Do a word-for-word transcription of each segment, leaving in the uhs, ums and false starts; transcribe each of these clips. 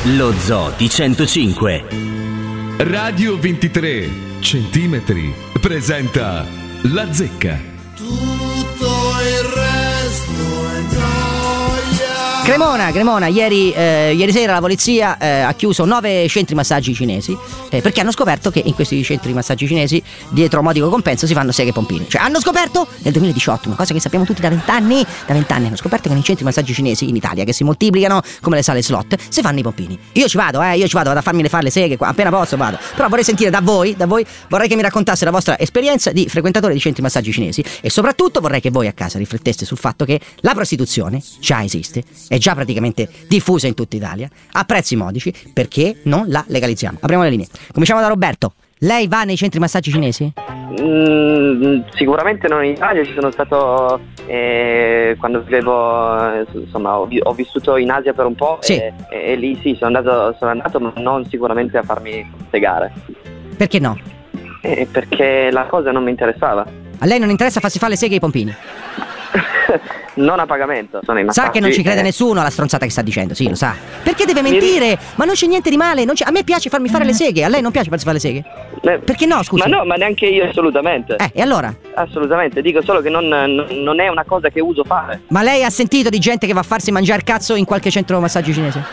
Lo Zoo di centocinque. Radio ventitré centimetri presenta La Zecca. Tutto il resto è noia. Cremona, Cremona, ieri, eh, ieri sera la polizia eh, ha chiuso nove centri massaggi cinesi eh, perché hanno scoperto che in questi centri massaggi cinesi dietro a modico compenso si fanno seghe e pompini. Cioè hanno scoperto nel duemiladiciotto una cosa che sappiamo tutti da vent'anni, da vent'anni hanno scoperto che nei centri massaggi cinesi in Italia, che si moltiplicano come le sale slot, si fanno i pompini. Io ci vado, eh, io ci vado, vado a farmi le fare le seghe, qua, appena posso vado. Però vorrei sentire da voi, da voi, vorrei che mi raccontasse la vostra esperienza di frequentatore di centri massaggi cinesi e soprattutto vorrei che voi a casa rifletteste sul fatto che la prostituzione già esiste, è già praticamente diffusa in tutta Italia a prezzi modici, perché non la legalizziamo? Apriamo le linee. Cominciamo da Roberto. Lei va nei centri massaggi cinesi? Mm, sicuramente non in Italia, ci sono stato eh, quando vivevo, eh, insomma ho, ho vissuto in Asia per un po', sì. e, e, e lì sì sono andato, sono andato ma non sicuramente a farmi segare. Perché no? Eh, perché la cosa non mi interessava. A lei non interessa farsi fare le seghe e i pompini? Non a pagamento, sono i massaggi. Sa che non ci crede eh. nessuno alla stronzata che sta dicendo, sì, lo sa. Perché deve mentire? Ma non c'è niente di male, non c'è... a me piace farmi fare le seghe, a lei non piace farsi fare le seghe? Eh, Perché no, scusi? Ma no, ma neanche io assolutamente. Eh, e allora? Assolutamente, dico solo che non, non è una cosa che uso fare. Ma lei ha sentito di gente che va a farsi mangiare cazzo in qualche centro massaggi cinese?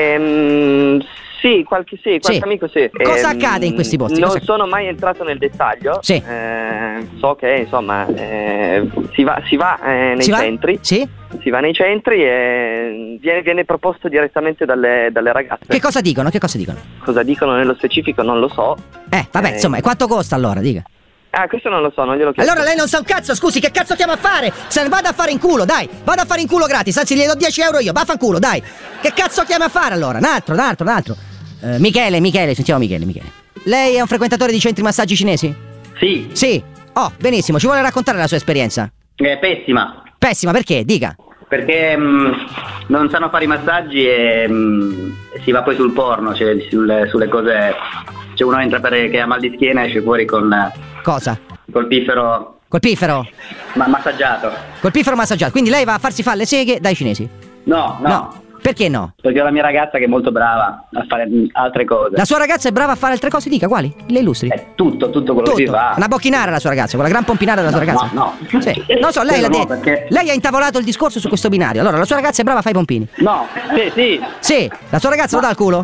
Ehm... Sì, qualche, sì, qualche sì. amico sì. Cosa ehm, accade in questi posti? Non Cosa... sono mai entrato nel dettaglio. Sì. Eh, so che insomma eh, si va, si va eh, nei si va? centri. Sì. Si va nei centri e viene, viene proposto direttamente dalle, dalle ragazze. Che cosa dicono? Che cosa dicono? Cosa dicono nello specifico non lo so. Eh, vabbè, eh, insomma, e quanto costa allora? Dica. Ah, questo non lo so, non glielo chiedo. Allora lei non sa un cazzo, scusi, che cazzo chiama a fare? Se ne vada a fare in culo, dai, vada a fare in culo gratis, anzi gli do dieci euro io, vaffanculo, dai. Che cazzo chiama a fare allora? Un altro, un altro, un altro. Uh, Michele, Michele, sentiamo Michele, Michele. Lei è un frequentatore di centri massaggi cinesi? Sì. Sì. Oh, benissimo, ci vuole raccontare la sua esperienza? È pessima. Pessima, perché? Dica. Perché mh, non sanno fare i massaggi e mh, si va poi sul porno, cioè sulle, sulle cose. Cioè uno entra perché ha mal di schiena e esce fuori con... Cosa? Col piffero... Col piffero? Ma massaggiato. Col piffero massaggiato, quindi lei va a farsi fare le seghe dai cinesi? No, no. No. Perché no? Perché ho la mia ragazza che è molto brava a fare altre cose. La sua ragazza è brava a fare altre cose? Dica, quali? Le illustri? È tutto, tutto quello tutto. che si fa. Una bocchinara la sua ragazza, quella gran pompinara della no, sua ragazza? No, no. Sì. Non so, lei l'ha no, detto. perché... Lei ha intavolato il discorso su questo binario. Allora, la sua ragazza è brava a fare i pompini? No, sì, sì. Sì, la sua ragazza no. Lo dà al culo?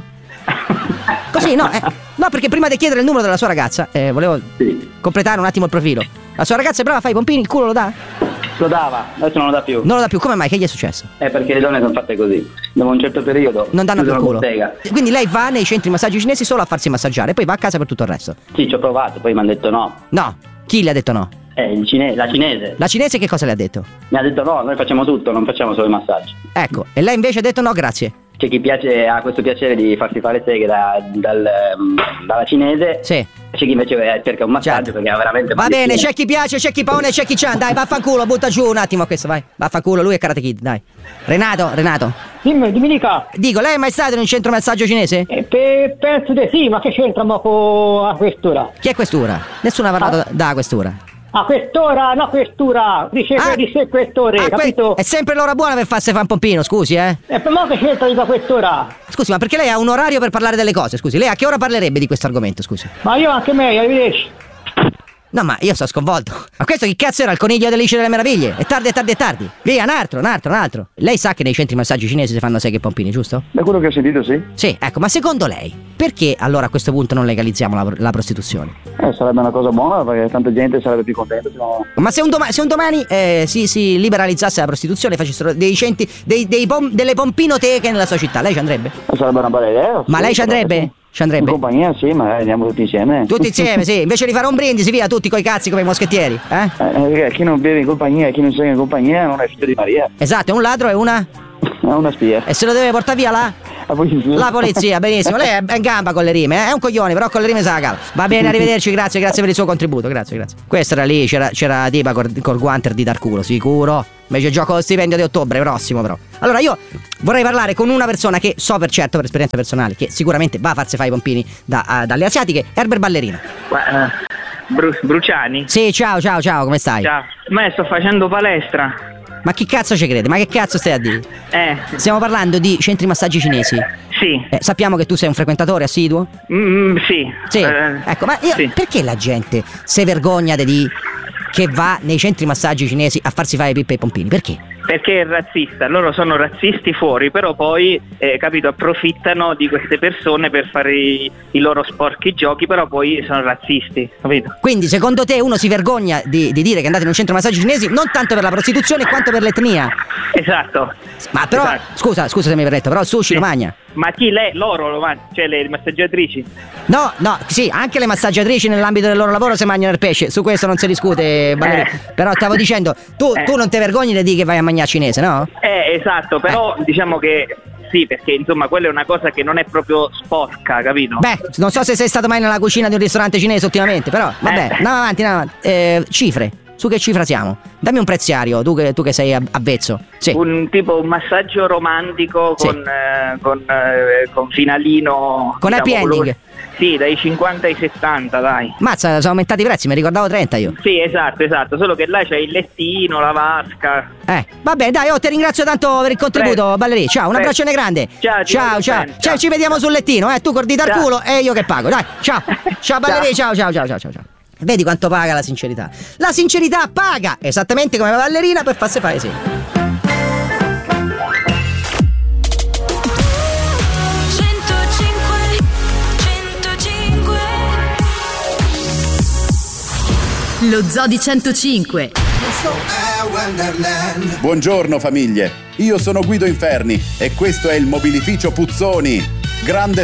Così, no, eh, no, perché prima di chiedere il numero della sua ragazza, eh, volevo sì. completare un attimo il profilo. La sua ragazza è brava a fare i pompini, il culo lo dà? Lo dava, adesso non lo dà più. Non lo dà più, come mai? Che gli è successo? Eh, perché le donne sono fatte così. Dopo un certo periodo non danno più il culo. Bottega. Quindi lei va nei centri massaggi cinesi solo a farsi massaggiare e poi va a casa per tutto il resto? Sì, ci ho provato, poi mi hanno detto no. No, chi le ha detto no? Eh, il cine- la cinese. La cinese che cosa le ha detto? Mi ha detto no, noi facciamo tutto, non facciamo solo i massaggi. Ecco, e lei invece ha detto no, grazie. C'è chi piace, ha questo piacere di farsi fare le seghe da, dal, dalla cinese. Sì. C'è chi invece cerca un massaggio, certo. Perché ha veramente... Va bene, c'è chi piace, c'è chi paone, c'è chi c'ha. Dai, vaffanculo, butta giù un attimo questo, vai. Vaffanculo, lui è Karate Kid, dai. Renato, Renato. Dimmi, dimmi dica. Dico, lei è mai stato in un centro massaggio cinese? Eh, pe- penso di sì, ma che c'entra mo con la questura? Chi è questura? Nessuno ha parlato ah. da questura. A quest'ora, no questura, dice ah, di sé questore, ah, capito? Que- è sempre l'ora buona per farsi fare un pompino, scusi, eh? E per me che c'entra di quest'ora? Scusi, ma perché lei ha un orario per parlare delle cose, scusi? Lei a che ora parlerebbe di questo argomento, scusi? Ma io anche me, arrivederci. No, ma io sto sconvolto. Ma questo che cazzo era il coniglio dell'Alice delle Meraviglie? È tardi, è tardi, è tardi. Via, un altro, un altro, un altro. Lei sa che nei centri massaggi cinesi si fanno seghe e pompini, giusto? Da quello che ho sentito, sì. Sì, ecco, ma secondo lei, perché allora a questo punto non legalizziamo la, la prostituzione? Eh, sarebbe una cosa buona, perché tanta gente sarebbe più contenta. No... Ma se un, doma- se un domani eh, si, si liberalizzasse la prostituzione e facessero dei centri, dei, dei pom- delle pompinoteche nella sua città, lei ci andrebbe? Eh, sarebbe una bella idea. Ma sì, lei ci andrebbe? Sì. Ci andrebbe? In compagnia sì, ma andiamo tutti insieme. Tutti insieme, sì. Invece di fare un brindisi, via, tutti coi cazzi come i moschettieri, eh? eh chi non beve in compagnia e chi non segue in compagnia non è figlio di Maria. Esatto, è un ladro e una... È una spia. E se lo deve portare via là? La polizia. La polizia, benissimo. Lei è in gamba con le rime, eh? È un coglione, però con le rime sa la cava. Va bene, arrivederci, grazie, grazie per il suo contributo, grazie, grazie. Questo era lì, c'era, c'era Dipa col, col guanter di dar culo, sicuro. Invece gioco lo stipendio di ottobre, prossimo però. Allora io vorrei parlare con una persona che so per certo, per esperienza personale, che sicuramente va a farsi fare i pompini da, uh, dalle asiatiche, Herbert Ballerino. Ma, uh, Bru- Bruciani? Sì, ciao, ciao, ciao, come stai? Ciao, ma sto facendo palestra. Ma chi cazzo ci crede? Ma che cazzo stai a dire? Eh. Stiamo parlando di centri massaggi cinesi. Sì. Eh, sappiamo che tu sei un frequentatore assiduo? Mm, sì. Sì. Eh, ecco, ma io, sì. perché la gente si vergogna di che va nei centri massaggi cinesi a farsi fare pippe e pompini? Perché? Perché è razzista, loro sono razzisti fuori, però poi, eh, capito, approfittano di queste persone per fare i, i loro sporchi giochi, però poi sono razzisti, capito? Quindi secondo te uno si vergogna di, di dire che andate in un centro massaggi cinesi non tanto per la prostituzione quanto per l'etnia? Esatto. Ma però, esatto. scusa, scusa se mi permetto, però il sushi Sì. lo mangia? Ma chi lei, loro lo mangiano, cioè le massaggiatrici? No, no, sì, anche le massaggiatrici nell'ambito del loro lavoro si mangiano il pesce, su questo non si discute, Valeria. Eh. Però stavo dicendo, tu, Eh. tu non ti vergogni di dire che vai a mangiare cinese, no? Eh, esatto, però diciamo che sì, perché insomma quella è una cosa che non è proprio sporca, capito? Beh, non so se sei stato mai nella cucina di un ristorante cinese ultimamente, però vabbè, Eh. andiamo avanti, andiamo avanti. Eh, cifre, su che cifra siamo? Dammi un preziario, tu che, tu che sei ab- avvezzo. Sì. Un tipo un massaggio romantico Sì. con, eh, con, eh, con finalino. Con happy diciamo, ending. Sì, dai cinquanta ai settanta, dai. Mazza, sono aumentati i prezzi, mi ricordavo trenta io. Sì, esatto, esatto, solo che là c'è il lettino, la vasca. Eh, vabbè, dai, oh, ti ringrazio tanto per il contributo, Prego. Valeria. Ciao, un Prego. abbraccione grande. Ciao, ti ciao, voglio ciao. bene, Ciao, ciao. ci vediamo sul lettino, eh. Tu col dito al Ciao. culo e io che pago. Dai, ciao. Ciao, Valeria, ciao, ciao, ciao, ciao, ciao. ciao. Vedi quanto paga la sincerità? La sincerità paga, esattamente come la ballerina per farsi fare sì. Lo Zoo di centocinque. Buongiorno famiglie, io sono Guido Inferni e questo è il mobilificio Puzzoni. Grande